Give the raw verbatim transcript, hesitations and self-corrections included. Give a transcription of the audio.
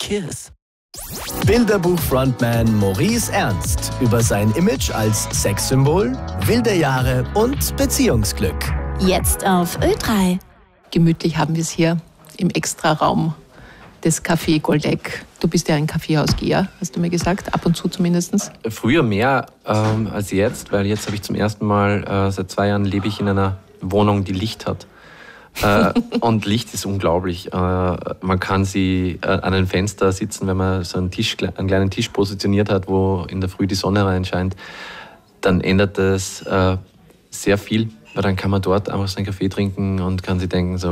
Kiss. Bilderbuch-Frontman Maurice Ernst über sein Image als Sexsymbol, wilde Jahre und Beziehungsglück. Jetzt auf Ö drei. Gemütlich haben wir es hier im Extraraum des Café Goldeck. Du bist ja ein Kaffeehausgeher, hast du mir gesagt, ab und zu zumindest. Früher mehr ähm, als jetzt, weil jetzt habe ich zum ersten Mal, äh, seit zwei Jahren lebe ich in einer Wohnung, die Licht hat. äh, und Licht ist unglaublich. Äh, man kann sie äh, an einem Fenster sitzen, wenn man so einen, Tisch, einen kleinen Tisch positioniert hat, wo in der Früh die Sonne reinscheint. Dann ändert das äh, sehr viel, weil dann kann man dort einfach seinen Kaffee trinken und kann sich denken, so,